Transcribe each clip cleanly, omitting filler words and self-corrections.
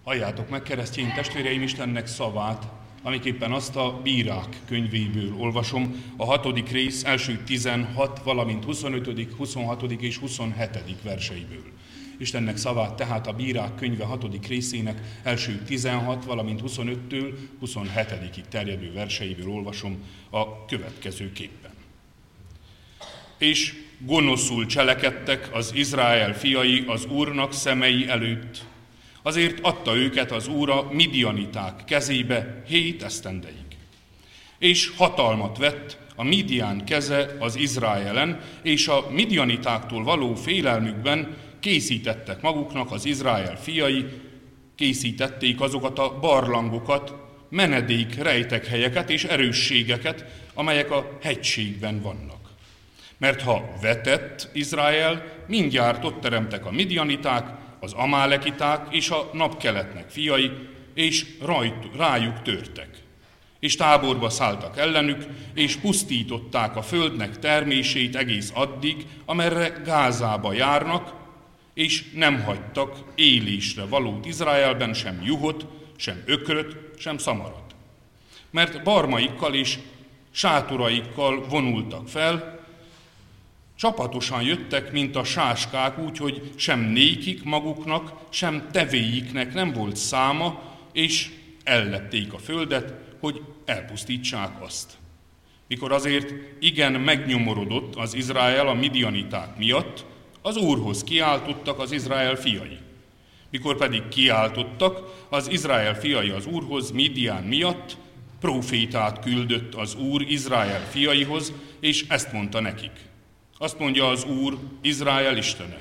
Halljátok meg, keresztény testvéreim, Istennek szavát, amiképpen azt a Bírák könyvéből olvasom, a 6. rész első 16, valamint 25., 26. és 27. verseiből. Istennek szavát tehát a Bírák könyve 6. részének első 16, valamint 25-től 27-ig terjedő verseiből olvasom a következőképpen. És gonoszul cselekedtek az Izrael fiai az Úrnak szemei előtt, azért adta őket az Úr a midianiták kezébe 7 esztendeig. És hatalmat vett a Midian keze az Izraelen, és a midianitáktól való félelmükben készítettek maguknak az Izrael fiai, készítették azokat a barlangokat, menedék rejtekhelyeket és erősségeket, amelyek a hegységben vannak. Mert ha vetett Izrael, mindjárt ott teremtek a midianiták, az amálekiták és a napkeletnek fiai, és rájuk törtek. És táborba szálltak ellenük, és pusztították a földnek termését egész addig, amerre Gázába járnak, és nem hagytak élésre valót Izraelben sem juhot, sem ökröt, sem szamarat. Mert barmaikkal és sátoraikkal vonultak fel, csapatosan jöttek, mint a sáskák, úgyhogy sem nékik maguknak, sem tevéiknek nem volt száma, és ellepték a földet, hogy elpusztítsák azt. Mikor azért igen megnyomorodott az Izrael a midianiták miatt, az Úrhoz kiáltottak az Izrael fiai. Mikor pedig kiáltottak az Izrael fiai az Úrhoz Midian miatt, prófétát küldött az Úr Izrael fiaihoz, és ezt mondta nekik. Azt mondja az Úr, Izrael Istene: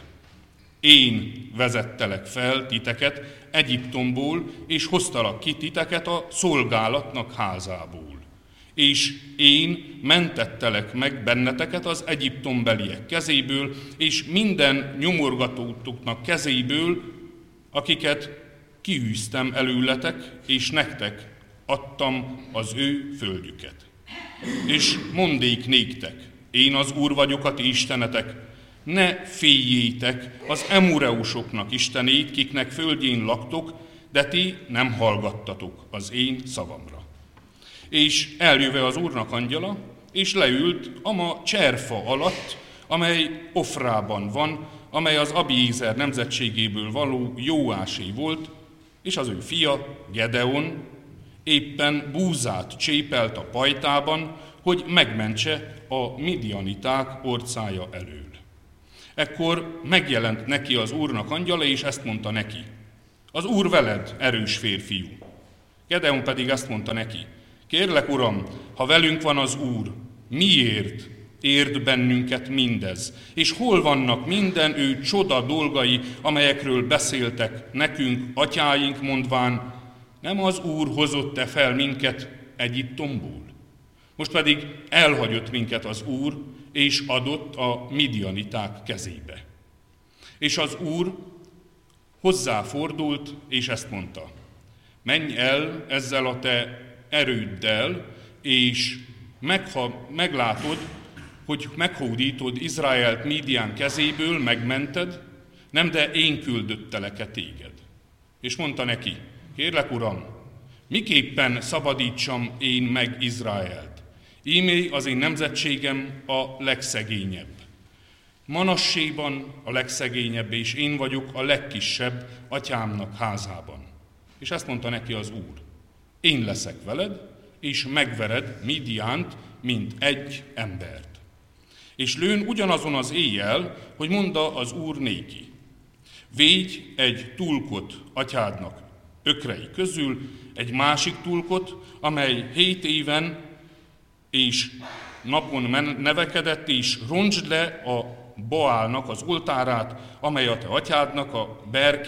én vezettelek fel titeket Egyiptomból, és hoztalak ki titeket a szolgálatnak házából. És én mentettelek meg benneteket az egyiptombeliek kezéből, és minden nyomorgatótoknak kezéből, akiket kiűztem előletek, és nektek adtam az ő földjüket. És mondék néktek, én az Úr vagyok, a ti istenetek, ne féljétek az emureusoknak istenét, kiknek földjén laktok, de ti nem hallgattatok az én szavamra. És eljöve az Úrnak angyala, és leült ama cserfa alatt, amely Ofrában van, amely az Abiézer nemzetségéből való Jóásé volt, és az ő fia, Gedeon, éppen búzát csépelt a pajtában, hogy megmentse a midianiták orcája elől. Ekkor megjelent neki az Úrnak angyala, és ezt mondta neki: az Úr veled, erős férfiú. Gedeon pedig ezt mondta neki: kérlek, Uram, ha velünk van az Úr, miért ért bennünket mindez? És hol vannak minden ő csoda dolgai, amelyekről beszéltek nekünk, atyáink, mondván, nem az Úr hozott-e fel minket Egyiptomból? Most pedig elhagyott minket az Úr, és adott a midianiták kezébe. És az Úr hozzáfordult, és ezt mondta: menj el ezzel a te erőddel, és meglátod, hogy meghódítod Izraelt Midian kezéből, megmented, nem, de én küldöttelek-e téged. És mondta neki: kérlek, Uram, miképpen szabadítsam én meg Izraelt? Ímé az én nemzetségem a legszegényebb. Manasséban a legszegényebb, és én vagyok a legkisebb atyámnak házában. És ezt mondta neki az Úr: én leszek veled, és megvered Midiánt, mint egy embert. És lőn ugyanazon az éjjel, hogy mondta az Úr néki: védj egy tulkot atyádnak ökrei közül, egy másik tulkot, amely 7 éven és napon nevekedett, és roncsd le a Baálnak az oltárát, amely a te atyádnak a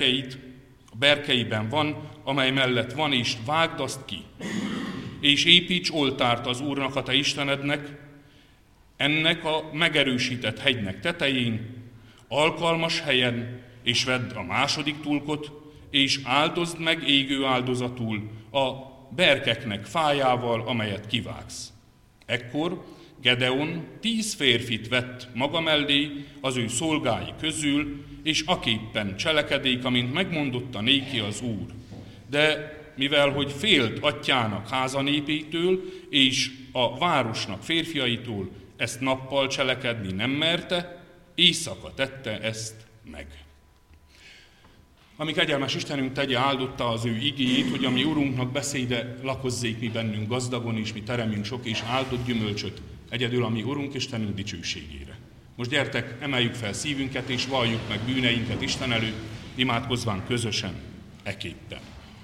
berkeiben van, amely mellett van, és vágd azt ki. És építs oltárt az Úrnak, a te Istenednek, ennek a megerősített hegynek tetején, alkalmas helyen, és vedd a második tulkot, és áldozd meg égő áldozatul a berkeknek fájával, amelyet kivágsz. Ekkor Gedeon 10 férfit vett maga mellé az ő szolgái közül, és aképpen cselekedék, amint megmondotta néki az Úr. de mivel hogy félt atyának házanépétől és a városnak férfiaitól, ezt nappal cselekedni nem merte, éjszaka tette ezt meg. Ami kegyelmes Istenünk tegye áldotta az ő igéjét, hogy a mi Urunknak beszéde lakozzék mi bennünk gazdagon, és mi teremjünk sok és áldott gyümölcsöt, egyedül a mi Urunk Istenünk dicsőségére. Most gyertek, emeljük fel szívünket, és valljuk meg bűneinket Isten előtt, imádkozván közösen, eképpen.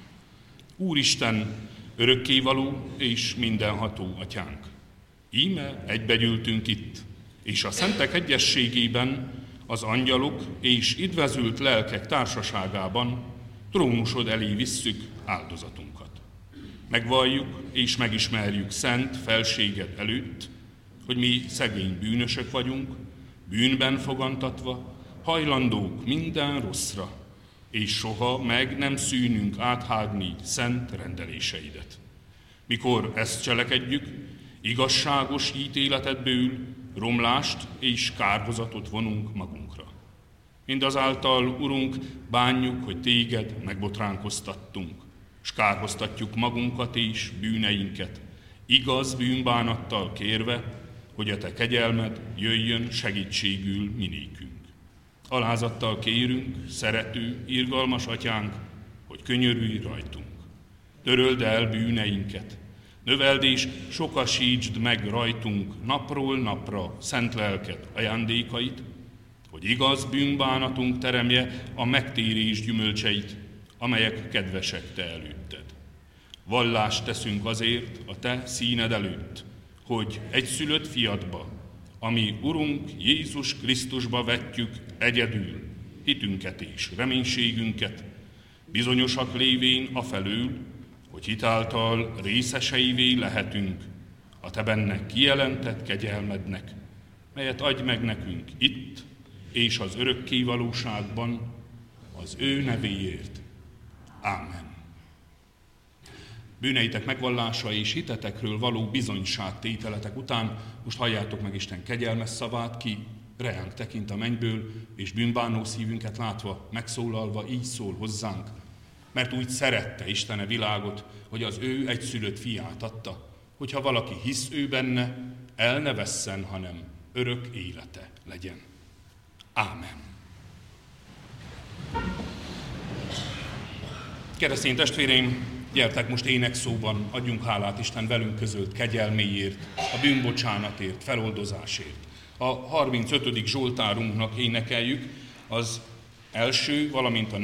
Úristen, örökkévaló és mindenható atyánk, íme egybegyűltünk itt, és a szentek egyességében, az angyalok és idvezült lelkek társaságában trónusod elé visszük áldozatunkat. Megvalljuk és megismerjük szent felséged előtt, hogy mi szegény bűnösök vagyunk, bűnben fogantatva, hajlandók minden rosszra, és soha meg nem szűnünk áthágni szent rendeléseidet. Mikor ezt cselekedjük, igazságos ítéletedből romlást és kárhozatot vonunk magunkra. Mindazáltal, Urunk, bánjuk, hogy téged megbotránkoztattunk, s kárhoztatjuk magunkat és bűneinket, igaz bűnbánattal kérve, hogy a te kegyelmed jöjjön segítségül minékünk. Alázattal kérünk, szerető, irgalmas atyánk, hogy könyörülj rajtunk. Töröld el bűneinket, növeld és sokasítsd meg rajtunk napról napra szent lelked ajándékait, hogy igaz bűnbánatunk teremje a megtérés gyümölcseit, amelyek kedvesek te előtted. Vallást teszünk azért a te színed előtt, hogy egyszülött fiadba, ami Urunk Jézus Krisztusba vetjük egyedül hitünket és reménységünket, bizonyosak lévén afelől, hogy hitáltal részeseivé lehetünk a te benne kijelentett kegyelmednek, melyet adj meg nekünk itt és az örökké valóságban az ő nevéért. Ámen. Bűneitek megvallása és hitetekről való bizonyságtételetek után most halljátok meg Isten kegyelmes szavát, ki reánk tekint a mennyből, és bűnbánó szívünket látva, megszólalva így szól hozzánk, mert úgy szerette Isten a világot, hogy az ő egyszülött fiát adta, hogyha valaki hisz ő benne, el ne vesszen, hanem örök élete legyen. Ámen. Keresztény testvéreim, gyertek most énekszóban, adjunk hálát Isten velünk közölt kegyelméért, a bűnbocsánatért, feloldozásért. A 35. Zsoltárunknak énekeljük az első, valamint a